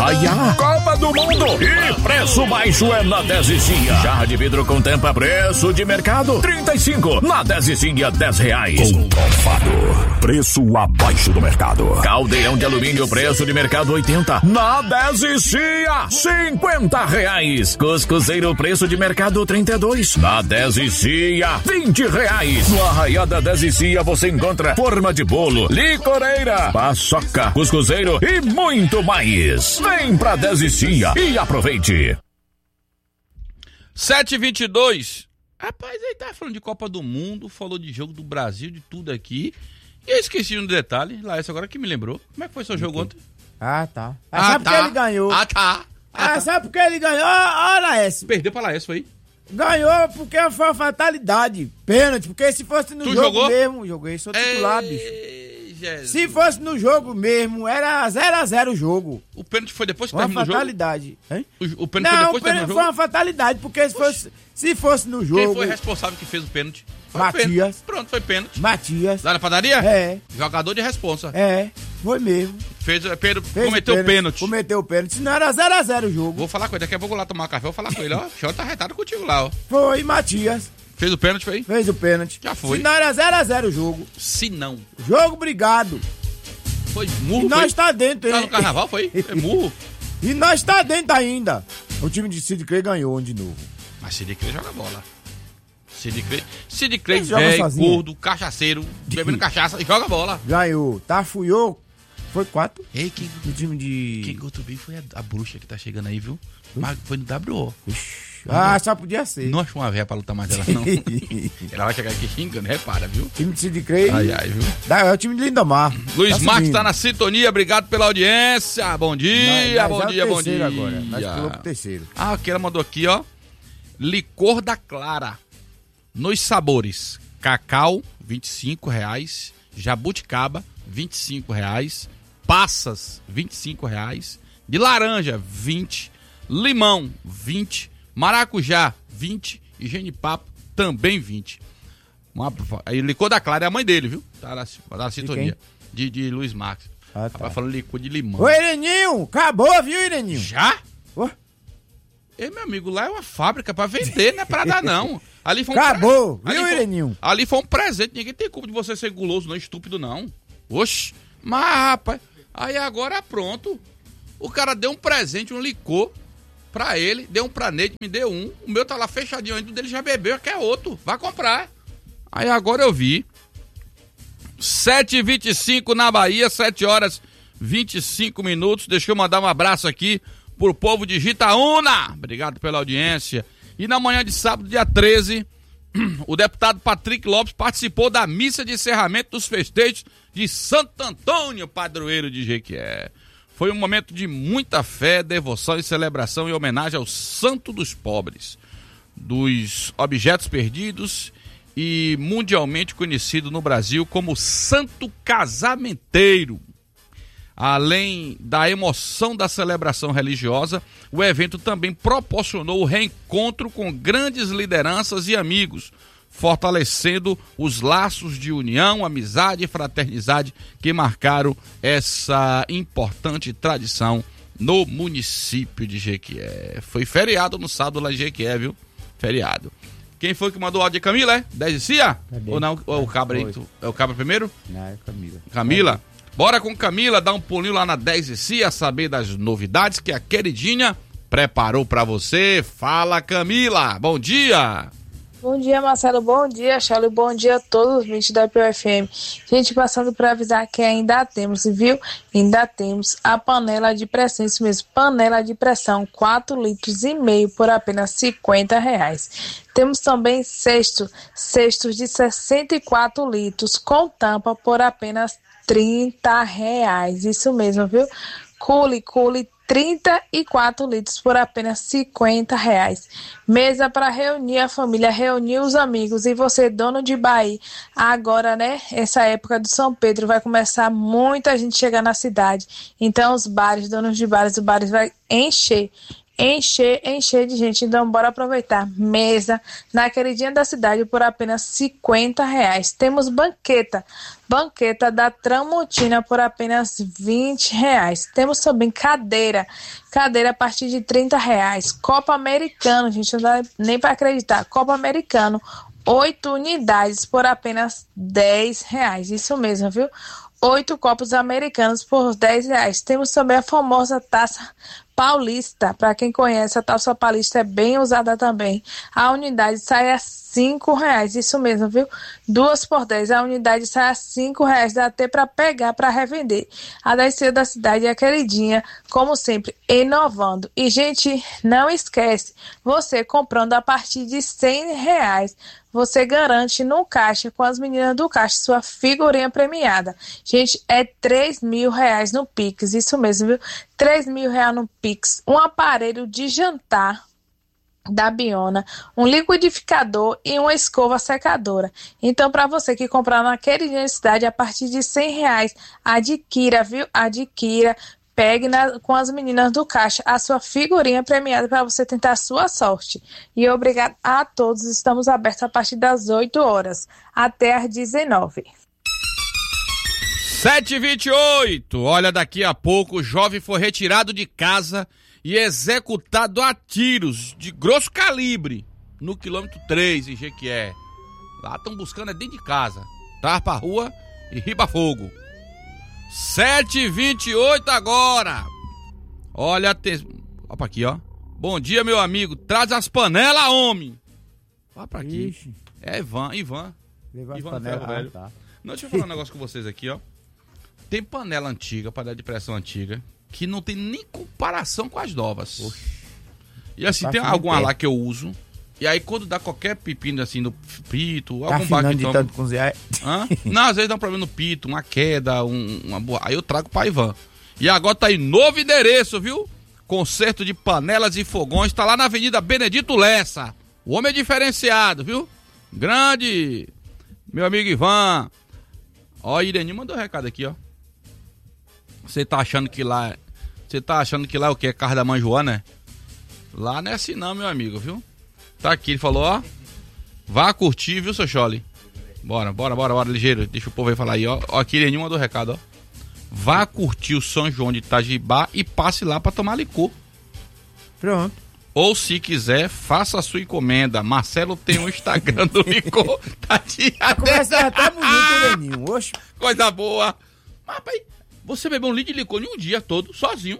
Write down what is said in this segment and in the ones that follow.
Olha, Copa do Mundo e preço baixo é na Dezicia. Jarra de vidro com tampa, preço de mercado, 35. Na Dezicia, R$10. Comprovado. Preço abaixo do mercado. Caldeirão de alumínio, preço de mercado, 80. Na Dezicia, R$50. Cuscuzeiro, preço de mercado, 32. Na Dezicia, R$20. No Arraiá da Dezicia você encontra forma de bolo, licoreira, paçoca, cuscuzeiro e muito mais. Vem pra Dezicia e aproveite. 7h22. Rapaz, ele tava falando de Copa do Mundo, falou de jogo do Brasil, de tudo aqui. E eu esqueci um detalhe, Laércio, agora que me lembrou. Como é que foi seu jogo ontem? Tá. Sabe por que ele ganhou? Sabe por que ele ganhou? Ó, Laércio. Perdeu pra Laércio, foi? Ganhou porque foi uma fatalidade. Pênalti, porque se fosse no jogo jogou? mesmo... Joguei, sou titular, bicho. Jesus. Se fosse no jogo mesmo, era 0x0 o jogo. O pênalti foi depois que Uma terminou fatalidade. o jogo? O pênalti foi depois que terminou o jogo? Foi uma fatalidade, porque se fosse no jogo... Quem foi o responsável que fez o pênalti? Foi Matias. Pênalti. Pronto, foi pênalti. Matias. Lá na padaria? É. Jogador de responsa. É, foi mesmo. Cometeu pênalti. Cometeu pênalti, senão era 0x0 o jogo. Vou falar com ele, daqui a pouco eu vou lá tomar um café, vou falar com ele, ó. O senhor tá retado contigo lá, ó. Foi, Matias. Fez o pênalti, foi? Fez o pênalti. Já foi. Senão era 0x0 o jogo. Se não. Jogo brigado. Foi murro, e nós tá dentro, hein? Tá no carnaval, foi? É murro. E nós tá dentro ainda. O time de Sid Clay ganhou de novo. Mas Sid Clay joga bola. Sid Clay, velho, gordo, cachaceiro, bebendo cachaça e joga bola. Ganhou. Tafuiou. Foi 4. Ei, no time de... Quem gotou bem foi a bruxa que tá chegando aí, viu? Mas foi no WO. Só podia ser. Não achou uma véia pra lutar mais dela, não. Ela vai chegar aqui xingando, repara, viu? Time de Sid Clay. Ai, viu? É o time de Lindomar. Luiz Marques tá na sintonia, obrigado pela audiência. Bom dia, bom dia. Agora. Nós pulou pro terceiro. Aqui ela mandou aqui, ó. Licor da Clara. Nos sabores: cacau, R$25. Jabuticaba, R$25. Passas, R$25. De laranja, 20. Limão, 20. Maracujá, 20. E genipapo, também 20. Aí, licor da Clara é a mãe dele, viu? Tá na sintonia. De Luiz Marques. Tá. Tava falando licor de limão. Ô, Ireninho, acabou, viu, Ireninho? Já? Ei, meu amigo, lá é uma fábrica pra vender, não é pra dar, não. Ali foi acabou, viu, Ireninho? Ali foi um presente, ninguém tem culpa de você ser guloso, não, estúpido, não. Oxi, mas, rapaz, aí agora pronto. O cara deu um presente, um licor pra ele, deu um pra Neide, me deu um. O meu tá lá fechadinho ainda, o dele já bebeu, quer outro, vai comprar. Aí agora eu vi. 7h25 na Bahia, 7h25. Deixa eu mandar um abraço aqui pro povo de Jitaúna. Obrigado pela audiência. E na manhã de sábado, dia 13, o deputado Patrick Lopes participou da missa de encerramento dos festejos de Santo Antônio, padroeiro de Jequié. Foi um momento de muita fé, devoção e celebração em homenagem ao santo dos pobres, dos objetos perdidos e mundialmente conhecido no Brasil como Santo Casamenteiro. Além da emoção da celebração religiosa, o evento também proporcionou o reencontro com grandes lideranças e amigos, fortalecendo os laços de união, amizade e fraternidade que marcaram essa importante tradição no município de Jequié. Foi feriado no sábado lá em Jequié, viu? Feriado. Quem foi que mandou o áudio de Camila, é? Dezicia? Ou não? Ou é o Cabra aí? É o Cabra primeiro? Não, é Camila. Camila? Bora com Camila, dar um pulinho lá na 10 e Cia, saber das novidades que a queridinha preparou pra você. Fala, Camila, bom dia! Bom dia, Marcelo, bom dia, Charlie, bom dia a todos os ouvintes da PUFM. Gente, passando para avisar que ainda temos, viu? Ainda temos a panela de pressão, isso mesmo, panela de pressão, 4,5 litros por apenas R$50. Temos também cestos de 64 litros com tampa por apenas R$30. Isso mesmo, viu? Cule, 34 litros por apenas R$50. Mesa para reunir a família, reunir os amigos. E você, dono de Bahia, agora, né? Essa época do São Pedro vai começar muita gente chegar na cidade. Então, os bares, donos de bares, o bares vai encher. encher de gente. Então, bora aproveitar. Mesa na queridinha da cidade por apenas R$50. Temos banqueta da Tramontina por apenas R$20. Temos também cadeira a partir de R$30. Copo americano, gente, não dá nem para acreditar. Copo americano, 8 unidades por apenas R$10. Isso mesmo, viu? 8 copos americanos por R$10. Temos também a famosa taça paulista. Para quem conhece, a taça paulista é bem usada também. A unidade sai a R$5. Isso mesmo, viu? 2 por 10. A unidade sai a R$5. Dá até para pegar, para revender. A da Estrela da Cidade é a queridinha, como sempre, inovando. E, gente, não esquece, você comprando a partir de R$100, você garante no caixa, com as meninas do caixa, sua figurinha premiada. Gente, é R$3.000 no Pix, isso mesmo, viu? R$3.000 no Pix. Um aparelho de jantar da Biona, um liquidificador e uma escova secadora. Então, para você que comprar naquela universidade a partir de R$100, adquira, viu? Adquira. Pegue com as meninas do caixa a sua figurinha premiada para você tentar a sua sorte. E obrigado a todos. Estamos abertos a partir das 8 horas até às 19. 7h28. Olha, daqui a pouco o jovem foi retirado de casa e executado a tiros de grosso calibre no quilômetro 3 em Jequié. Lá estão buscando dentro de casa. Tá pra rua e riba fogo. 7h28 agora. Olha pra aqui, ó. Bom dia, meu amigo. Traz as panelas, homem. Vai pra aqui. Ixi. É Ivan panela, velho. Tá. Não, deixa eu falar um negócio com vocês aqui, ó. Tem panela antiga, panela de pressão antiga, que não tem nem comparação com as novas. Oxi. E assim, tem alguma lá que eu uso. E aí, quando dá qualquer pepino assim no pito, tá algum baque de tanto cozinhar. Não, às vezes dá um problema no pito, uma queda, uma boa. Aí eu trago pra Ivan. E agora tá em novo endereço, viu? Conserto de panelas e fogões, tá lá na Avenida Benedito Lessa. O homem é diferenciado, viu? Grande, meu amigo Ivan. Ó, a Irene mandou um recado aqui, ó. Você tá achando que lá é o que? É casa da mãe Joana, né? Lá não é assim não, meu amigo, viu? Tá aqui, ele falou, ó. Vá curtir, viu, seu Chole? Bora, ligeiro. Deixa o povo aí falar aí, ó. Ó, aqui ele mandou o recado, ó. Vá curtir o São João de Itajibá e passe lá pra tomar licor. Pronto. Ou se quiser, faça a sua encomenda. Marcelo tem um Instagram do licor. Tá de começa até bonito, Leninho. Oxe. Coisa boa. Mas, rapaz, você bebeu um litro de licor em um dia todo, sozinho.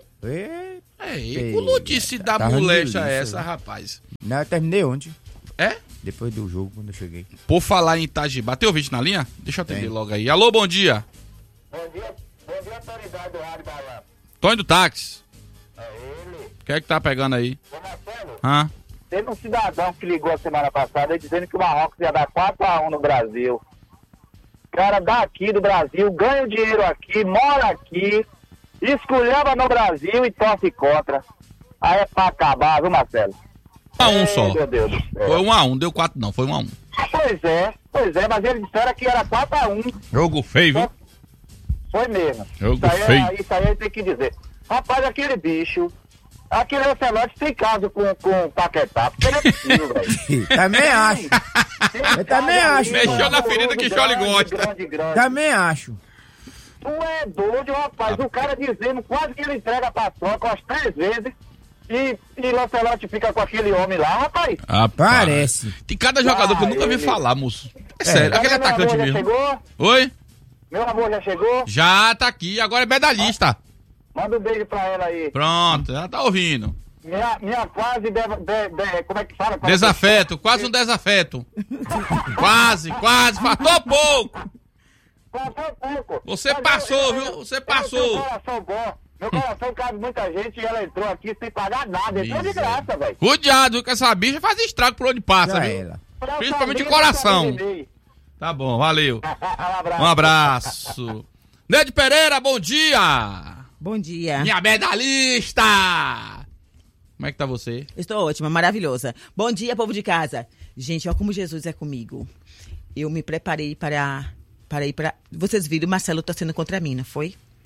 Que notícia da molecha essa, rapaz? Não, eu terminei ontem. É? Depois do jogo, quando eu cheguei. Por falar em Itajibá, tem ouvinte na linha? Deixa eu atender logo aí. Alô, bom dia. Bom dia, autoridade do rádio da Tonho do táxi. É ele. O que é que tá pegando aí? Ô, Marcelo, teve um cidadão que ligou a semana passada dizendo que o Marrocos ia dar 4-1 no Brasil. Cara daqui do Brasil, ganha o dinheiro aqui, mora aqui, esculhamba no Brasil e torce contra. Aí é pra acabar, viu, Marcelo? 1-1 só. Meu Deus do céu. Foi 1-1, deu 4 não, foi 1-1. Pois é, mas eles disseram que era 4-1. Jogo feio, viu? Foi mesmo. Jogo feio. Isso aí tem que dizer. Rapaz, aquele bicho, aquele Ancelotti tem caso com o Paquetá, porque não é possível, velho. Também acho. Eu também acho. Mexeu na ferida que Chole gosta. Grande. Também acho. Tu é doido, rapaz. O cara dizendo quase que ele entrega a paçoca umas 3 vezes e Lancelotti fica com aquele homem lá, rapaz. Parece. Tem cada jogador que eu nunca vi falar, moço. É sério, aquele atacante mesmo. Chegou? Oi? Meu amor já chegou? Já tá aqui, agora é medalhista. Manda um beijo pra ela aí. Pronto, já tá ouvindo. Minha quase, como é que fala? Desafeto, quase um desafeto. quase, faltou pouco. Você passou, viu? Você passou. Meu coração cabe muita gente e ela entrou aqui sem pagar nada. Entrou de graça, velho. Cuidado, que essa bicha faz estrago por onde passa, viu? Ela. Principalmente de coração. Tá bom, valeu. Um abraço. Neide Pereira, bom dia. Bom dia. Minha medalhista. Como é que tá você? Estou ótima, maravilhosa. Bom dia, povo de casa. Gente, olha como Jesus é comigo. Eu me preparei para ir para... Vocês viram o Marcelo torcendo contra mim, não foi?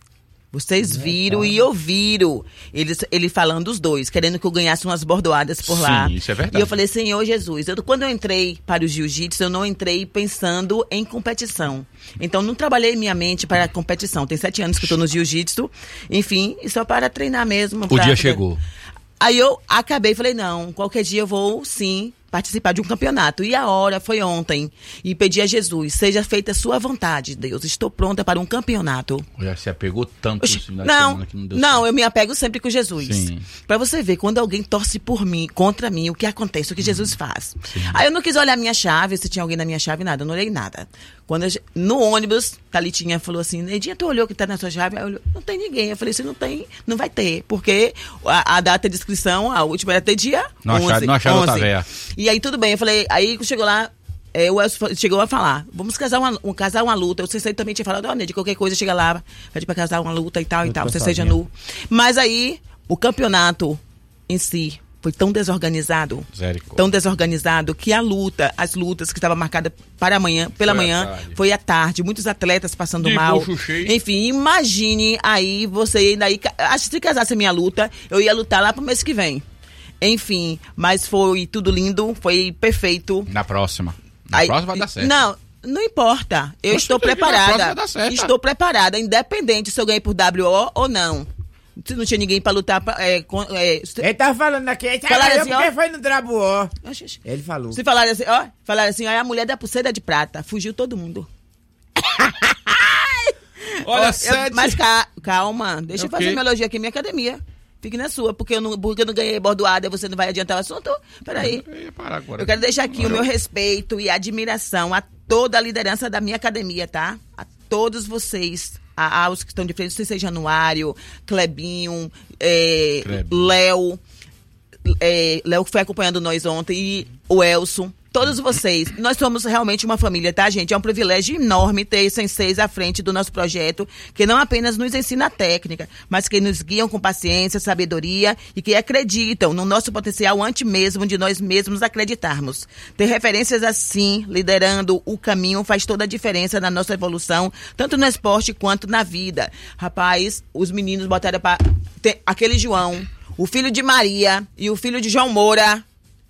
Vocês viram e ouviram ele falando dos dois, querendo que eu ganhasse umas bordoadas por lá. Sim, isso é verdade. E eu falei, Senhor Jesus, quando eu entrei para o jiu-jitsu, eu não entrei pensando em competição. Então, não trabalhei minha mente para a competição. Tem 7 anos que eu estou no jiu-jitsu, enfim, e só para treinar mesmo. O dia chegou. Aí eu acabei, falei, não, qualquer dia eu vou, sim, participar de um campeonato. E a hora foi ontem. E pedi a Jesus, seja feita a sua vontade, Deus. Estou pronta para um campeonato. Já se apegou tanto Oxi, no final de semana que não deu não, certo. eu me apego sempre com Jesus. Sim. Pra você ver, quando alguém torce por mim, contra mim, o que acontece, o que Jesus faz. Sim. Aí eu não quis olhar minha chave, se tinha alguém na minha chave, nada. Eu não olhei nada. Quando no ônibus, Thalitinha falou assim, Neidinha, tu olhou que tá na sua chave? Aí eu olhei, não tem ninguém. Eu falei, se não tem, não vai ter. Porque a data de inscrição, a última era até dia 11. Não acharam outra véia. E aí tudo bem, eu falei, aí chegou lá, o Elcio chegou a falar, vamos casar uma luta. Eu sei também tinha falado, de qualquer coisa, chega lá, pede pra casar uma luta e tal, você seja nu. Mas aí, o campeonato em si foi tão desorganizado, que as lutas que estavam marcadas para amanhã, pela manhã, foi à tarde, muitos atletas passando mal. Enfim, imagine aí, você ainda aí, acho que se casasse a minha luta, eu ia lutar lá pro mês que vem. Enfim, mas foi tudo lindo, foi perfeito. Na próxima vai dar certo. Não importa. Eu estou preparada. Estou preparada, independente se eu ganhei por WO ou não. Se não tinha ninguém pra lutar... Ele tava falando aqui, porque foi no WO. Ele falou. Se falaram assim, a mulher da pulseira de prata, fugiu todo mundo. Olha, sério. Mas calma, deixa eu fazer meu elogio aqui, minha academia. Fique na sua, porque eu não ganhei bordoada, você não vai adiantar o assunto? Peraí. Eu quero deixar aqui o meu respeito e admiração a toda a liderança da minha academia, tá? A todos vocês, aos que estão de frente, seja Januário, Clebinho, Léo que foi acompanhando nós ontem, e o Elson. Todos vocês, nós somos realmente uma família, tá, gente? É um privilégio enorme ter senseis à frente do nosso projeto, que não apenas nos ensina a técnica, mas que nos guiam com paciência, sabedoria e que acreditam no nosso potencial antes mesmo de nós mesmos acreditarmos. Ter referências assim, liderando o caminho, faz toda a diferença na nossa evolução, tanto no esporte quanto na vida. Rapaz, os meninos botaram aquele João, o filho de Maria e o filho de João Moura,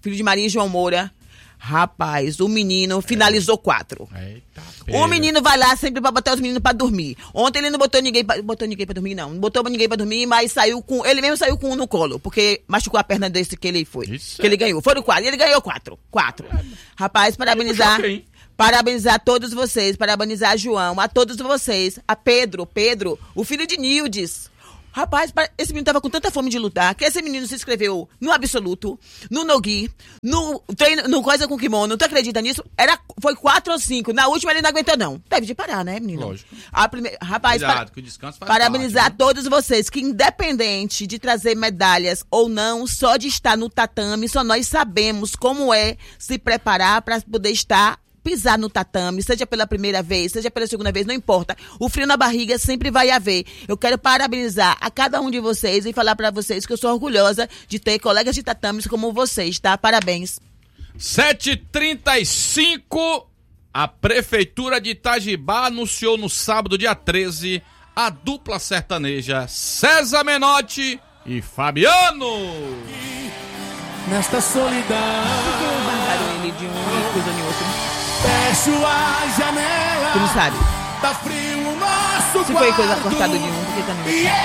rapaz, o menino finalizou 4. Eita, o menino vai lá sempre pra botar os meninos pra dormir. Ontem ele não botou ninguém pra dormir, não. Não botou ninguém pra dormir, mas ele mesmo saiu com um no colo, porque machucou a perna desse que ele foi. Que ele ganhou. Foram 4. E ele ganhou 4. Rapaz, parabenizar todos vocês, parabenizar a João, a todos vocês, a Pedro, o filho de Nildes. Rapaz, esse menino tava com tanta fome de lutar, que esse menino se inscreveu no absoluto, no no-gi, no treino, no coisa com kimono. Tu acredita nisso? Foi 4 ou 5. Na última ele não aguentou, não. Deve de parar, né, menino? Lógico. Rapaz, cuidado, que o descanso faz parabenizar parte, todos vocês, que independente de trazer medalhas ou não, só de estar no tatame, só nós sabemos como é se preparar para poder pisar no tatame, seja pela primeira vez, seja pela segunda vez, não importa. O frio na barriga sempre vai haver. Eu quero parabenizar a cada um de vocês e falar pra vocês que eu sou orgulhosa de ter colegas de tatames como vocês, tá? Parabéns. 7h35, a Prefeitura de Itajibá anunciou no sábado, dia 13, a dupla sertaneja César Menotti e Fabiano. Nesta solidão. Por que embargaram ele de um e coisa de outro? Fecho a janela. Tu não sabe? Tá frio o nosso Se foi coisa cortada de um, por que tá no outro?